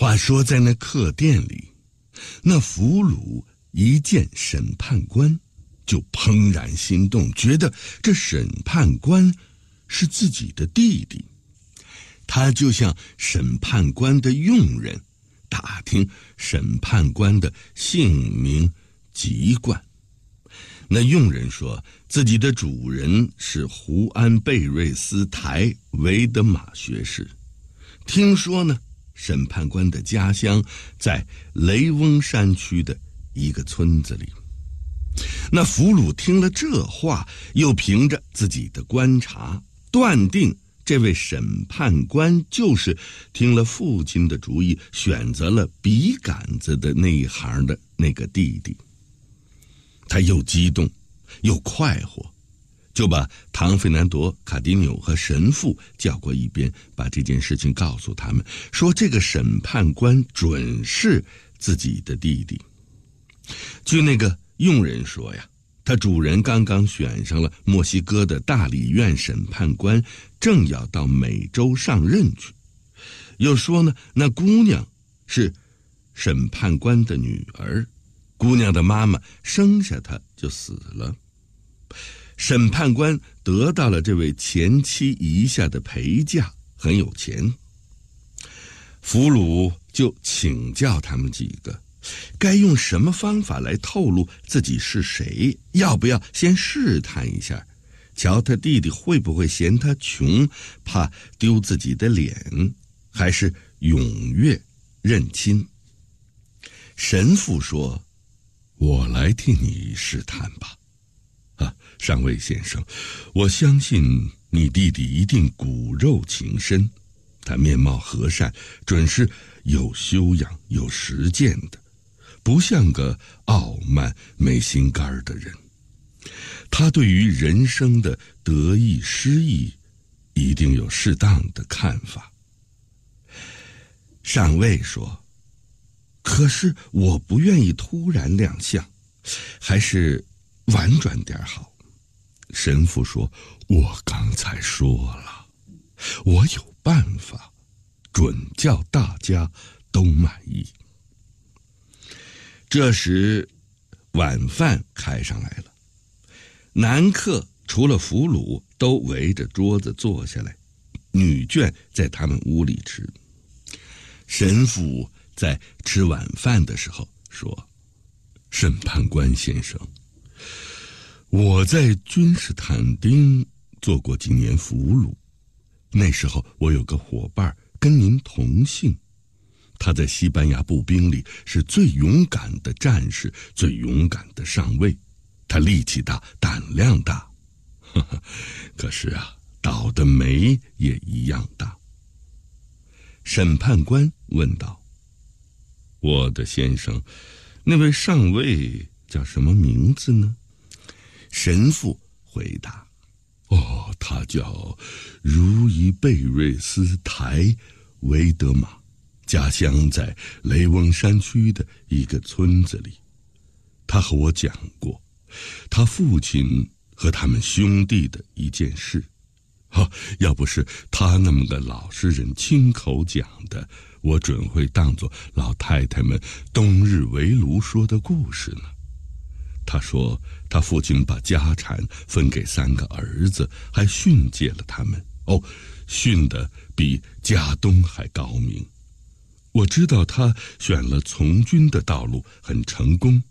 话说在那客店里，那俘虏一见审判官，就怦然心动，觉得这审判官是自己的弟弟。他就向审判官的佣人打听审判官的姓名籍贯。那佣人说，自己的主人是胡安贝瑞斯台维德玛学士，听说呢审判官的家乡在雷翁山区的一个村子里。那俘虏听了这话，又凭着自己的观察断定这位审判官就是听了父亲的主意，选择了笔杆子的那一行的那个弟弟。他又激动又快活，就把唐费南多、卡迪纽和神父叫过一边，把这件事情告诉他们，说这个审判官准是自己的弟弟。据那个佣人说呀，他主人刚刚选上了墨西哥的大理院审判官，正要到美洲上任去。又说呢，那姑娘是审判官的女儿，姑娘的妈妈生下她就死了。审判官得到了这位前妻遗下的陪嫁，很有钱。俘虏就请教他们几个，该用什么方法来透露自己是谁，要不要先试探一下，瞧他弟弟会不会嫌他穷，怕丢自己的脸，还是踊跃认亲。神父说，我来替你试探吧。上尉先生，我相信你弟弟一定骨肉情深，他面貌和善，准是有修养有实践的，不像个傲慢没心肝的人。他对于人生的得意失意一定有适当的看法。上尉说，可是我不愿意突然亮相，还是婉转点好。神父说，我刚才说了，我有办法，准叫大家都满意。这时晚饭开上来了，男客除了俘虏都围着桌子坐下来，女眷在他们屋里吃。神父在吃晚饭的时候说，审判官先生，我在君士坦丁做过几年俘虏，那时候我有个伙伴跟您同姓，他在西班牙步兵里是最勇敢的战士，最勇敢的上尉，他力气大，胆量大，可是啊，倒的霉也一样大。审判官问道，我的先生，那位上尉叫什么名字呢？神父回答，他叫如伊贝瑞斯台维德玛，家乡在雷翁山区的一个村子里。他和我讲过他父亲和他们兄弟的一件事，要不是他那么个老实人亲口讲的，我准会当作老太太们冬日围炉说的故事呢。他说他父亲把家产分给3个儿子，还训诫了他们，训得比家东还高明。我知道他选了从军的道路很成功，